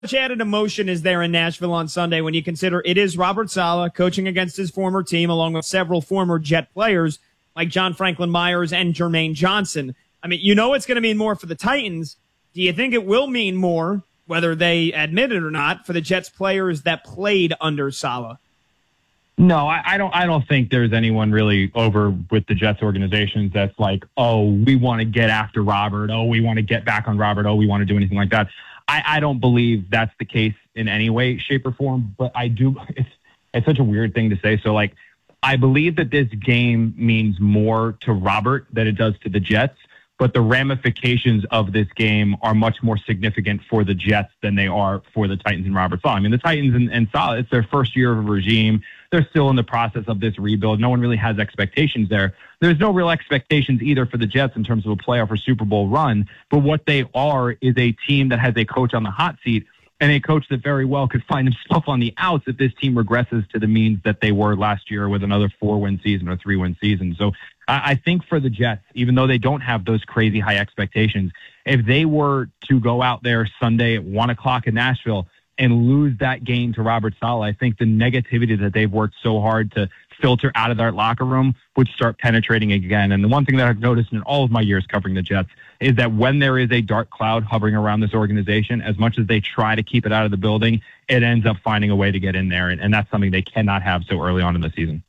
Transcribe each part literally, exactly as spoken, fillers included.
much added emotion is there in Nashville on Sunday when you consider it is Robert Saleh coaching against his former team along with several former Jet players like John Franklin Myers and Jermaine Johnson? I mean, you know it's going to mean more for the Titans. Do you think it will mean more, whether they admit it or not, for the Jets players that played under Saleh? No, I, I don't. I don't think there's anyone really over with the Jets organizations that's like, oh, we want to get after Robert. Oh, we want to get back on Robert. Oh, we want to do anything like that. I, I don't believe that's the case in any way, shape, or form. But I do. It's it's such a weird thing to say. So, like, I believe that this game means more to Robert than it does to the Jets. But the ramifications of this game are much more significant for the Jets than they are for the Titans and Robert Saleh. I mean, the Titans and, and Saleh, it's their first year of a regime. They're still in the process of this rebuild. No one really has expectations there. There's no real expectations either for the Jets in terms of a playoff or Super Bowl run. But what they are is a team that has a coach on the hot seat and a coach that very well could find himself on the outs if this team regresses to the means that they were last year with another four-win season or three-win season. So I think for the Jets, even though they don't have those crazy high expectations, if they were to go out there Sunday at one o'clock in Nashville and lose that game to Robert Saleh, I think the negativity that they've worked so hard to filter out of their locker room would start penetrating again. And the one thing that I've noticed in all of my years covering the Jets is that when there is a dark cloud hovering around this organization, as much as they try to keep it out of the building, it ends up finding a way to get in there. And, and that's something they cannot have so early on in the season.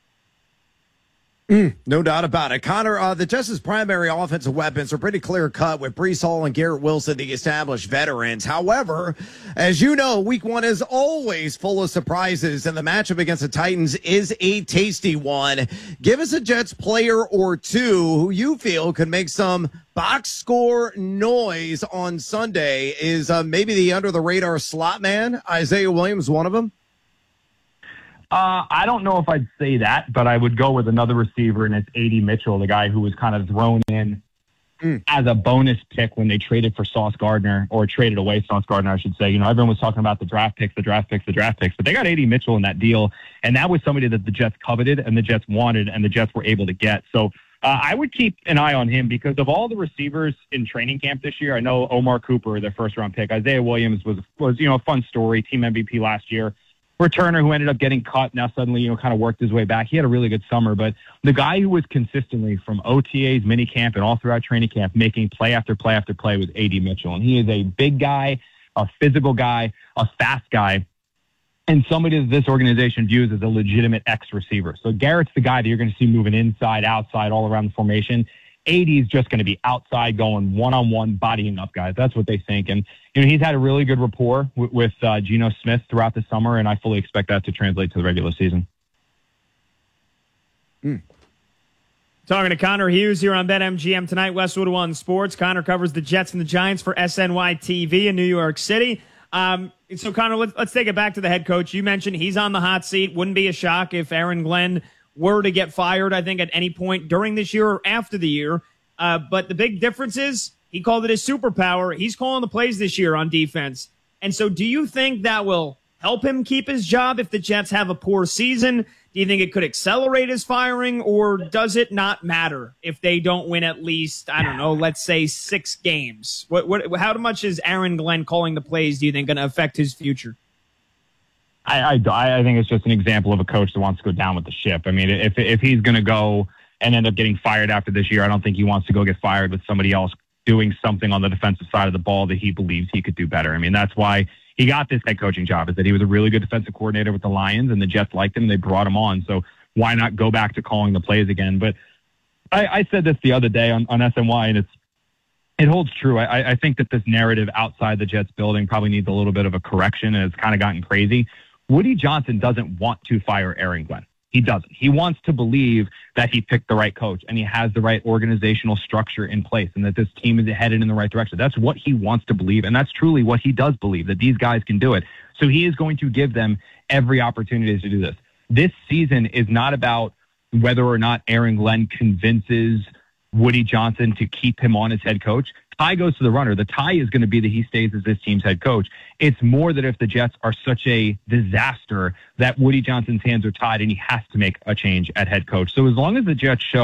Mm, no doubt about it. Connor, uh, the Jets' primary offensive weapons are pretty clear-cut with Breece Hall and Garrett Wilson, the established veterans. However, as you know, week one is always full of surprises, and the matchup against the Titans is a tasty one. Give us a Jets player or two who you feel could make some box score noise on Sunday. Is uh, maybe the under-the-radar slot man, Isaiah Williams, one of them? Uh, I don't know if I'd say that, but I would go with another receiver, and it's A D Mitchell, the guy who was kind of thrown in mm. as a bonus pick when they traded for Sauce Gardner, or traded away Sauce Gardner, I should say. You know, everyone was talking about the draft picks, the draft picks, the draft picks, but they got A D Mitchell in that deal, and that was somebody that the Jets coveted and the Jets wanted and the Jets were able to get. So uh, I would keep an eye on him because of all the receivers in training camp this year. I know Omar Cooper, their first-round pick. Isaiah Williams was, was, you know, a fun story, team M V P last year. Returner who ended up getting cut, now suddenly, you know, kind of worked his way back. He had a really good summer, but the guy who was consistently from O T As, minicamp, and all throughout training camp making play after play after play was A D Mitchell. And he is a big guy, a physical guy, a fast guy, and somebody that this organization views as a legitimate X receiver. So Garrett's the guy that you're going to see moving inside, outside, all around the formation. A D is just going to be outside going one-on-one, bodying up guys. That's what they think. And, you know, he's had a really good rapport with, with uh, Geno Smith throughout the summer, and I fully expect that to translate to the regular season. Mm. Talking to Connor Hughes here on BetMGM tonight, Westwood One Sports. Connor covers the Jets and the Giants for S N Y T V in New York City. Um, so, Connor, let's, let's take it back to the head coach. You mentioned he's on the hot seat. Wouldn't be a shock if Aaron Glenn were to get fired, I think, at any point during this year or after the year. Uh, but the big difference is he called it his superpower. He's calling the plays this year on defense. And so do you think that will help him keep his job if the Jets have a poor season? Do you think it could accelerate his firing, or does it not matter if they don't win at least, I don't know, let's say six games? What, what, how much is Aaron Glenn calling the plays, do you think, going to affect his future? I, I, I think it's just an example of a coach that wants to go down with the ship. I mean, if if he's going to go and end up getting fired after this year, I don't think he wants to go get fired with somebody else doing something on the defensive side of the ball that he believes he could do better. I mean, that's why he got this head coaching job, is that he was a really good defensive coordinator with the Lions, and the Jets liked him, and they brought him on. So why not go back to calling the plays again? But I, I said this the other day on, on S N Y, and it's it holds true. I, I think that this narrative outside the Jets building probably needs a little bit of a correction, and it's kind of gotten crazy. Woody Johnson doesn't want to fire Aaron Glenn. He doesn't. He wants to believe that he picked the right coach and he has the right organizational structure in place and that this team is headed in the right direction. That's what he wants to believe, and that's truly what he does believe, that these guys can do it. So he is going to give them every opportunity to do this. This season is not about whether or not Aaron Glenn convinces Woody Johnson to keep him on as head coach. Tie goes to the runner. The tie is going to be that he stays as this team's head coach. It's more that if the Jets are such a disaster that Woody Johnson's hands are tied and he has to make a change at head coach. So as long as the Jets show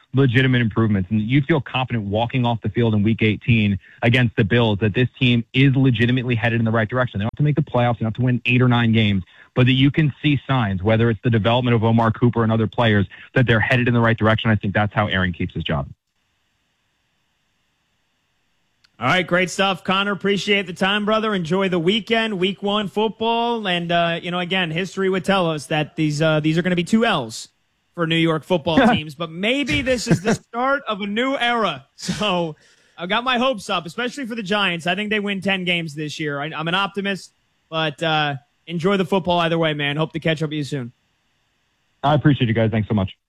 legitimate improvements. And you feel confident walking off the field in week eighteen against the Bills that this team is legitimately headed in the right direction. They don't have to make the playoffs. They don't have to win eight or nine games, but that you can see signs, whether it's the development of Omar Cooper and other players, that they're headed in the right direction. I think that's how Aaron keeps his job. All right, great stuff, Connor. Appreciate the time, brother. Enjoy the weekend, week one football. And, uh, you know, again, history would tell us that these uh, these are going to be two L's for New York football teams. But maybe this is the start of a new era. So I got my hopes up, especially for the Giants. I think they win ten games this year. I, I'm an optimist, but uh, enjoy the football either way, man. Hope to catch up with you soon. I appreciate you guys. Thanks so much.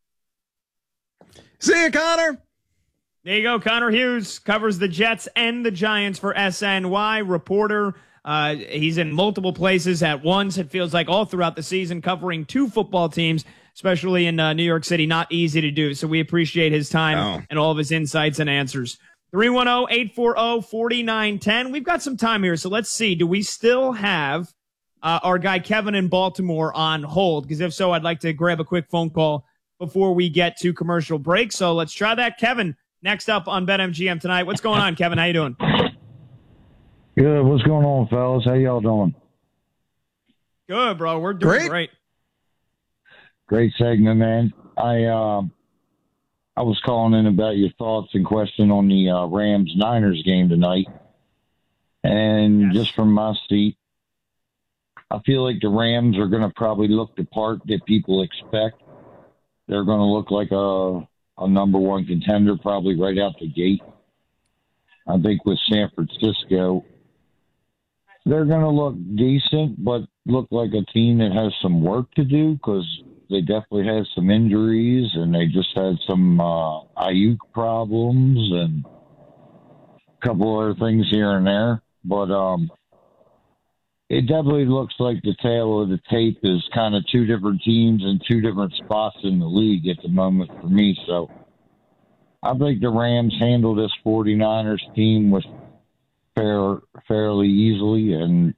See you, Connor. There you go. Connor Hughes covers the Jets and the Giants for S N Y. Reporter. Uh, he's in multiple places at once. It feels like all throughout the season, covering two football teams, especially in uh, New York City. Not easy to do. So we appreciate his time oh. and all of his insights and answers. three one zero, eight four zero, four nine one zero. We've got some time here. So let's see. Do we still have uh, our guy Kevin in Baltimore on hold? Because if so, I'd like to grab a quick phone call before we get to commercial break. So let's try that. Kevin, next up on BetMGM tonight. What's going on, Kevin? How you doing? Good. What's going on, fellas? How y'all doing? Good, bro. We're doing great. Great, great segment, man. I uh, I was calling in about your thoughts and question on the uh, Rams-Niners game tonight. And yes. just from my seat, I feel like the Rams are going to probably look the part that people expect. They're going to look like a a number one contender probably right out the gate. I think with San Francisco, they're going to look decent, but look like a team that has some work to do because they definitely had some injuries and they just had some uh, Ayuk problems and a couple other things here and there. But um, it definitely looks like the tail of the tape is kind of two different teams in two different spots in the league at the moment for me. So I think the Rams handle this 49ers team with fair, fairly easily, and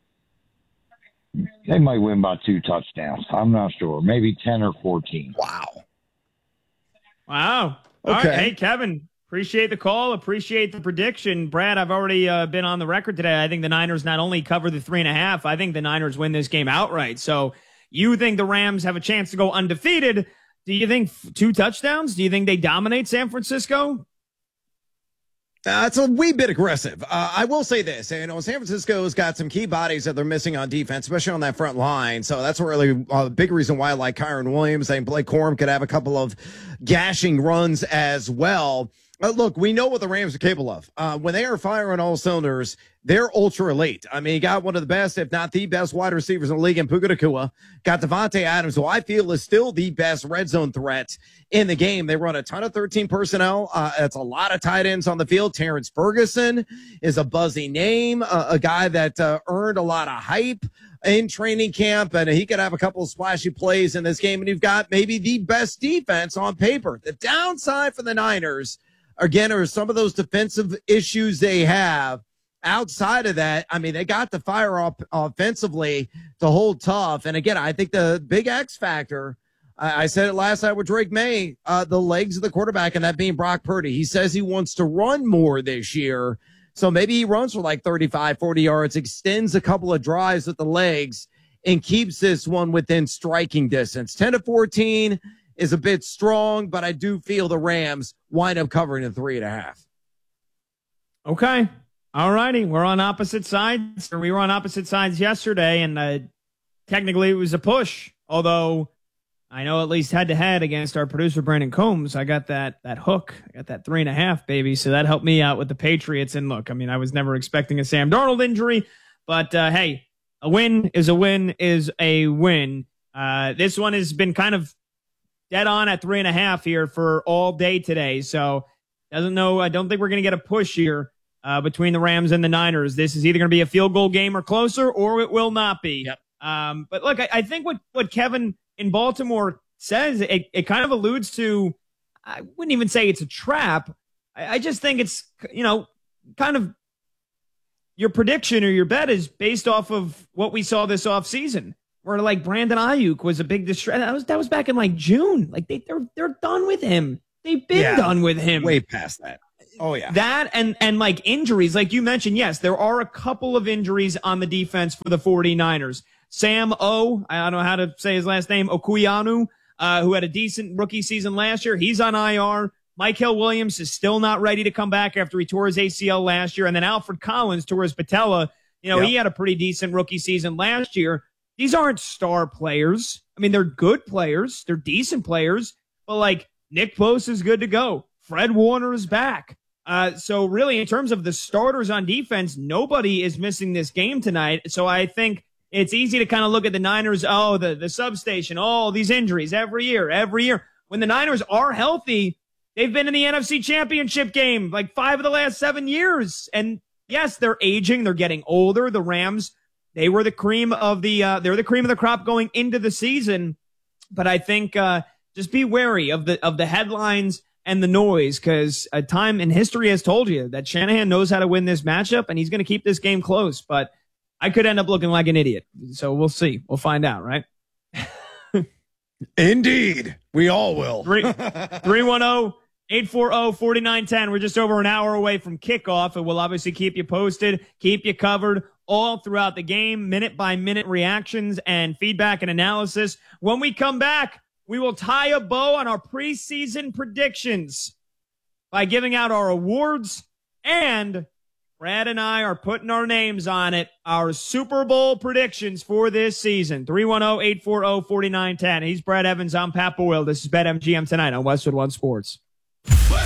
they might win by two touchdowns. I'm not sure. Maybe ten or fourteen. Wow. Wow. All okay. Right. Hey, Kevin. Appreciate the call. Appreciate the prediction. Brad, I've already uh, been on the record today. I think the Niners not only cover the three and a half, I think the Niners win this game outright. So you think the Rams have a chance to go undefeated. Do you think two touchdowns? Do you think they dominate San Francisco? Uh, it's a wee bit aggressive. Uh, I will say this. You know, San Francisco's got some key bodies that they're missing on defense, especially on that front line. So that's really a big reason why I like Kyron Williams. I think Blake Corum could have a couple of gashing runs as well. Uh, look, we know what the Rams are capable of. Uh, when they are firing all cylinders, they're ultra elite. I mean, you got one of the best, if not the best wide receivers in the league in Puka Nacua. Got Devontae Adams, who I feel is still the best red zone threat in the game. They run a ton of thirteen personnel. Uh, it's a lot of tight ends on the field. Terrence Ferguson is a buzzy name, uh, a guy that uh, earned a lot of hype in training camp, and he could have a couple of splashy plays in this game. And you've got maybe the best defense on paper. The downside for the Niners, again, are some of those defensive issues they have. Outside of that, I mean, they got the fire up offensively to hold tough. And again, I think the big X factor, I, I said it last night with Drake May, uh, the legs of the quarterback, and that being Brock Purdy. He says he wants to run more this year. So maybe he runs for like thirty-five, forty yards, extends a couple of drives with the legs, and keeps this one within striking distance. ten to fourteen is a bit strong, but I do feel the Rams wind up covering the three and a half. Okay. All righty. We're on opposite sides. We were on opposite sides yesterday, and uh, technically it was a push. Although I know at least head to head against our producer, Brandon Combs, I got that that hook. I got that three and a half, baby. So that helped me out with the Patriots. And look, I mean, I was never expecting a Sam Darnold injury, but uh, hey, a win is a win is a win. Uh, this one has been kind of dead on at three and a half here for all day today. So doesn't know. I don't think we're going to get a push here uh, between the Rams and the Niners. This is either going to be a field goal game or closer, or it will not be. Yep. Um, but look, I, I think what, what Kevin in Baltimore says, it, it kind of alludes to, I wouldn't even say it's a trap. I, I just think it's, you know, kind of your prediction or your bet is based off of what we saw this offseason. Where like Brandon Ayuk was a big distress. That was that was back in like June. Like they they're they're done with him. they've been Yeah, done with him. Way past that. Oh, yeah. That and, and like injuries, like you mentioned, yes, there are a couple of injuries on the defense for the 49ers. Sam O, I don't know how to say his last name, Okuyanu, uh, who had a decent rookie season last year. He's on I R. Michael Williams is still not ready to come back after he tore his A C L last year. And then Alfred Collins tore his patella. You know, yep. He had a pretty decent rookie season last year. These aren't star players. I mean, they're good players. They're decent players. But, like, Nick Bosa is good to go. Fred Warner is back. Uh, so, really, in terms of the starters on defense, nobody is missing this game tonight. So, I think it's easy to kind of look at the Niners, oh, the, the substation, oh, these injuries every year, every year. When the Niners are healthy, they've been in the N F C Championship game like five of the last seven years. And, yes, they're aging. They're getting older. The Rams, they were the cream of the uh, they're the cream of the crop going into the season. But I think uh, just be wary of the of the headlines and the noise, because a time in history has told you that Shanahan knows how to win this matchup, and he's going to keep this game close. But I could end up looking like an idiot. So we'll see. We'll find out, right? Indeed. We all will. three one zero, eight four zero, four nine one zero. We're just over an hour away from kickoff, and we'll obviously keep you posted, keep you covered all throughout the game, minute by minute reactions and feedback and analysis. When we come back, we will tie a bow on our preseason predictions by giving out our awards, and Brad and I are putting our names on it, our Super Bowl predictions for this season. three one zero, eight four zero, four nine one zero. He's Brad Evans. I'm Pat Boyle. This is BetMGM tonight on Westwood One Sports.